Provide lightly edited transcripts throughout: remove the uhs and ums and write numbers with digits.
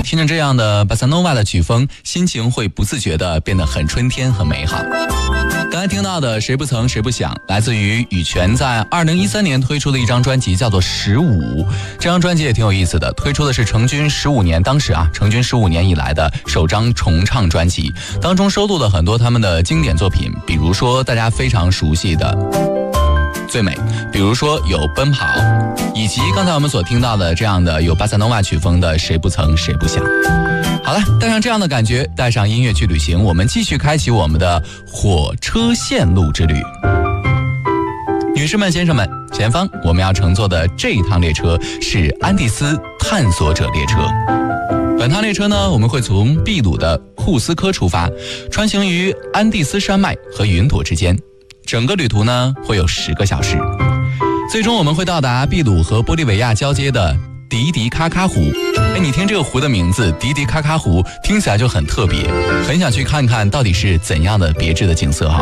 听着这样的巴萨诺瓦的曲风，心情会不自觉地变得很春天很美好。刚才听到的谁不曾谁不想，来自于羽泉在2013年推出的一张专辑，叫做15。这张专辑也挺有意思的，推出的是成军15年，当时成军15年以来的首张重唱专辑，当中收录了很多他们的经典作品，比如说大家非常熟悉的最美，比如说有奔跑，以及刚才我们所听到的这样的有巴萨诺瓦曲风的谁不曾谁不想。好了，带上这样的感觉，带上音乐去旅行，我们继续开启我们的火车线路之旅。女士们先生们，前方我们要乘坐的这一趟列车是安第斯探索者列车。本趟列车呢，我们会从秘鲁的库斯科出发，穿行于安第斯山脉和云朵之间，整个旅途呢会有10个小时，最终我们会到达秘鲁和玻利维亚交接的迪迪卡卡湖。你听这个湖的名字迪迪卡卡湖，听起来就很特别，很想去看看到底是怎样的别致的景色哈。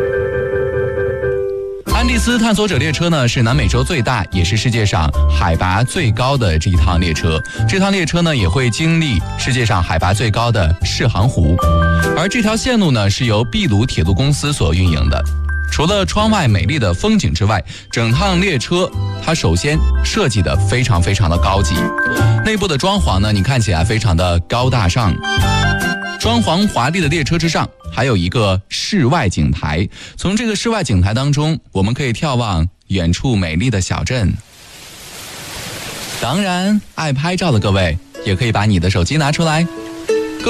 安第斯探索者列车呢，是南美洲最大也是世界上海拔最高的这一趟列车。这趟列车呢也会经历世界上海拔最高的世航湖，而这条线路呢是由秘鲁铁路公司所运营的。除了窗外美丽的风景之外，整趟列车它首先设计的非常非常的高级，内部的装潢呢你看起来非常的高大上，装潢华丽的列车之上还有一个室外景台，从这个室外景台当中我们可以眺望远处美丽的小镇。当然爱拍照的各位也可以把你的手机拿出来